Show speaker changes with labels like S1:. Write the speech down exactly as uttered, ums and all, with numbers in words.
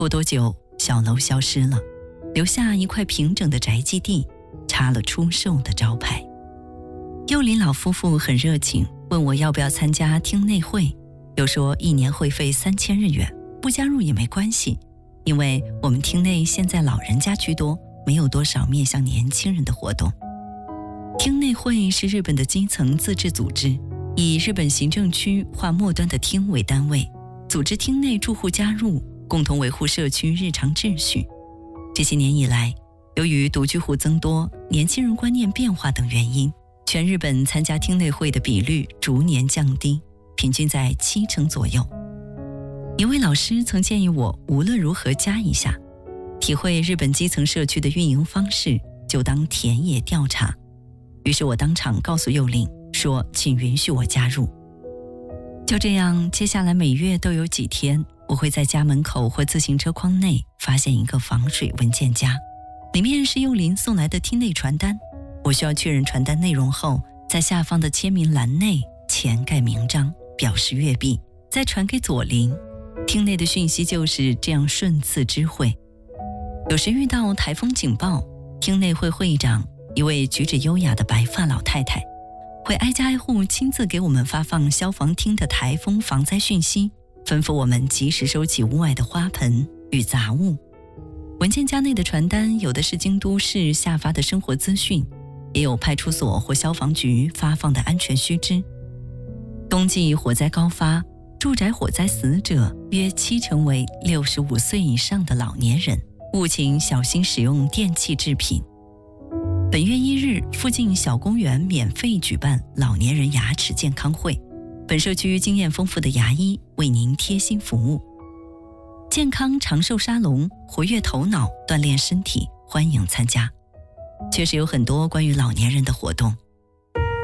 S1: 不多久，小楼消失了，留下一块平整的宅基地，插了出售的招牌。幼林老夫妇很热情，问我要不要参加听内会，又说一年会费三千日元，不加入也没关系，因为我们厅内现在老人家居多，没有多少面向年轻人的活动。厅内会是日本的基层自治组织，以日本行政区划末端的厅为单位，组织厅内住户加入，共同维护社区日常秩序。这些年以来，由于独居户增多、年轻人观念变化等原因，全日本参加厅内会的比率逐年降低，平均在七成左右。一位老师曾建议我无论如何加一下，体会日本基层社区的运营方式，就当田野调查。于是我当场告诉幼林说，请允许我加入。就这样，接下来每月都有几天，我会在家门口或自行车框内发现一个防水文件夹，里面是幼林送来的厅内传单。我需要确认传单内容后，在下方的签名栏内前盖名章，表示阅毕，再传给左邻。厅内的讯息就是这样顺次知会。有时遇到台风警报，厅内会会长一位举止优雅的白发老太太，会挨家挨户亲自给我们发放消防厅的台风防灾讯息，吩咐我们及时收起屋外的花盆与杂物。文件夹内的传单有的是京都市下发的生活资讯，也有派出所或消防局发放的安全须知。冬季火灾高发，住宅火灾死者约七成为六十五岁以上的老年人，务请小心使用电器制品。本月一日，附近小公园免费举办老年人牙齿健康会，本社区经验丰富的牙医为您贴心服务。健康长寿沙龙，活跃头脑，锻炼身体，欢迎参加。确实有很多关于老年人的活动，